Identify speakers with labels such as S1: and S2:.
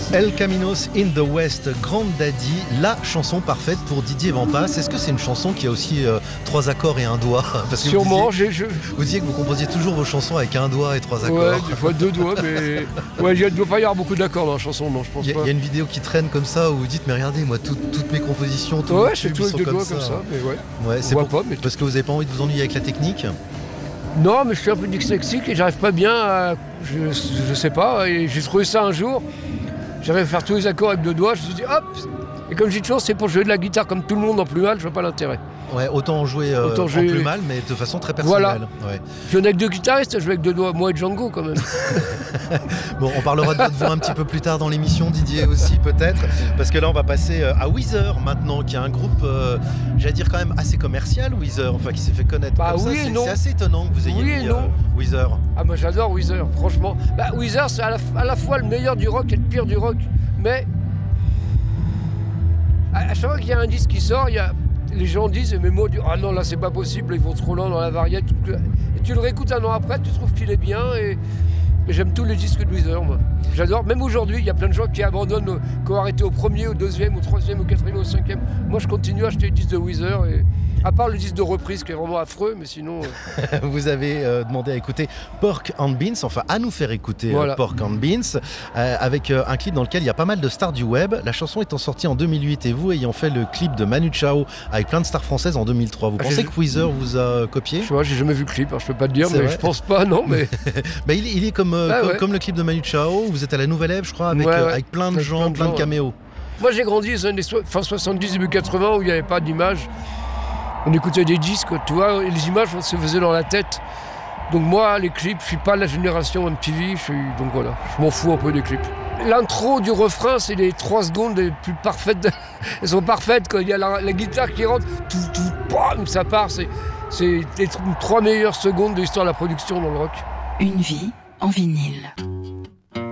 S1: El Caminos in the West, Grand Daddy, la chanson parfaite pour Didier Vampas. Est-ce que c'est une chanson qui a aussi 3 accords et un doigt? Parce que
S2: sûrement,
S1: vous disiez que vous composiez toujours vos chansons avec un doigt et 3 accords.
S2: Ouais, des fois 2 doigts, mais ouais, il ne doit pas y avoir beaucoup d'accords dans la chanson, non, je pense pas.
S1: Il y a une vidéo qui traîne comme ça où vous dites, mais regardez, moi, toutes mes compositions, tous
S2: ouais,
S1: mes tubes,
S2: c'est tout avec 2 doigts
S1: ça.
S2: comme ça, mais ouais.
S1: C'est parce que vous n'avez pas envie de vous ennuyer avec la technique?
S2: Non, mais je suis un peu dyslexique et j'arrive pas bien à... Je sais pas, et j'ai trouvé ça un jour. J'arrive à faire tous les accords avec 2 doigts, je me suis dit hop. Et comme j'ai de chance, c'est pour jouer de la guitare comme tout le monde en plus mal, je vois pas l'intérêt.
S1: Ouais, autant jouer en plus mal, mais de façon très personnelle.
S2: Voilà. Ouais. Je viens avec 2 guitaristes, je joue avec 2 doigts, moi et Django quand même.
S1: Bon, on parlera de votre voix un petit peu plus tard dans l'émission, Didier aussi peut-être, parce que là on va passer à Weezer maintenant, qui est un groupe, j'allais dire quand même assez commercial, Weezer, enfin qui s'est fait connaître comme
S2: oui
S1: ça.
S2: et non.
S1: C'est assez étonnant que vous ayez mis Weezer.
S2: Ah moi j'adore Weezer, franchement. Weezer c'est à la fois le meilleur du rock et le pire du rock, mais à chaque fois qu'il y a un disque qui sort, les gens disent, mais moi, ah non, là c'est pas possible, ils vont trop loin dans la variette. Et tu le réécoutes un an après, tu trouves qu'il est bien, et j'aime tous les disques de Weezer, moi. J'adore, même aujourd'hui, il y a plein de gens qui abandonnent, qui ont arrêté au premier, au deuxième, au troisième, au quatrième, au cinquième. Moi, je continue à acheter les disques de Weezer, et à part le disque de reprise qui est vraiment affreux, mais sinon...
S1: Vous avez demandé à écouter Pork and Beans, enfin à nous faire écouter Pork and Beans, avec un clip dans lequel il y a pas mal de stars du web. La chanson étant sortie en 2008 et vous ayant fait le clip de Manu Chao avec plein de stars françaises en 2003. Vous pensez que Weezer vous a copié?
S2: Je sais pas, j'ai jamais vu le clip, alors je peux pas te dire, mais je pense pas, non. Mais
S1: il est comme le clip de Manu Chao. Vous êtes à la Nouvelle Ève, je crois, avec plein de gens, plein de caméos.
S2: Moi j'ai grandi dans les années fin 70, début 80 où il n'y avait pas d'image. On écoutait des disques, tu vois, et les images on se faisaient dans la tête. Donc moi, les clips, je suis pas de la génération MTV, donc voilà, je m'en fous un peu des clips. L'intro du refrain, c'est les 3 secondes les plus parfaites. Elles sont parfaites quand il y a la guitare qui rentre, bam, ça part. C'est les 3 meilleures secondes de l'histoire de la production dans le rock.
S3: Une vie en vinyle.